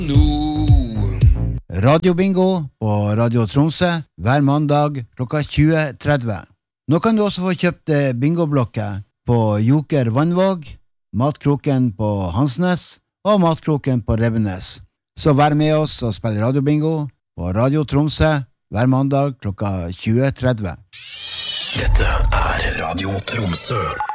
Radio Bingo på Radio Tromsø hver mandag klokka 20:30. Nå kan du også få kjøpt bingoblokker på Joker Vannvåg, Matkroken på Hansnes og Matkroken på Revenes. Så vær med oss og spill Radio Bingo på Radio Tromsø hver mandag klokka 20:30. Dette Radio Tromsø.